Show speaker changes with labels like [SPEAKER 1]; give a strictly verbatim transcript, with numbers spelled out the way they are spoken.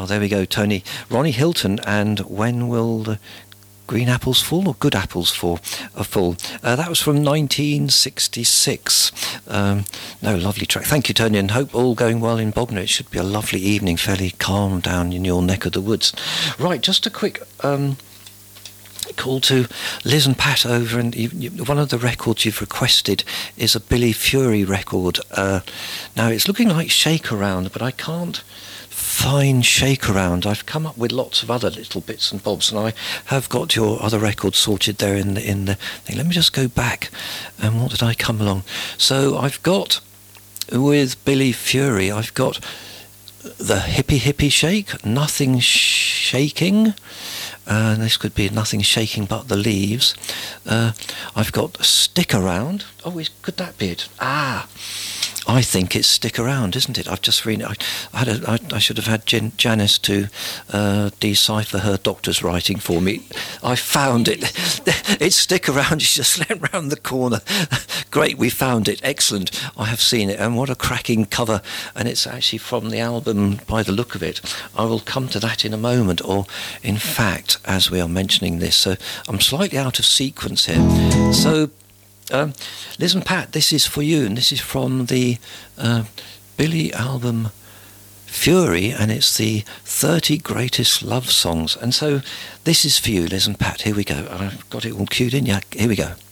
[SPEAKER 1] there we go, Tony. Ronnie Hilton, and When Will the Green Apples Fall, or Good Apples Fall? Uh, fall. Uh, that was from nineteen sixty-six. Um, no, lovely track. Thank you, Tony, and hope all going well in Bognor. It should be a lovely evening, fairly calm down in your neck of the woods. Right, just a quick um, call to Liz and Pat over, and you, you, one of the records you've requested is a Billy Fury record. Uh, now, it's looking like Shake Around, but I can't fine Shake Around. I've come up with lots of other little bits and bobs, and I have got your other record sorted there in the, in the thing. Let me just go back, and what did I come along? So I've got, with Billy Fury, I've got the Hippie Hippie Shake, Nothing Shaking. Uh, this could be Nothing Shaking But the Leaves. Uh, I've got Stick Around. Oh, is, could that be it? Ah, I think it's Stick Around, isn't it? I've just really, I, I, had a, I, I should have had Jan, Janice to uh, decipher her doctor's writing for me. I found it. It's Stick Around. She just went round the corner. Great, we found it. Excellent. I have seen it, and what a cracking cover. And it's actually from the album by the look of it. I will come to that in a moment, or in fact, as we are mentioning this. So I'm slightly out of sequence here. So Um, Liz and Pat, this is for you, and this is from the uh, Billy album Fury, and it's the thirty Greatest Love Songs. And so this is for you, Liz and Pat. Here we go. I've got it all cued in. Yeah, here we go.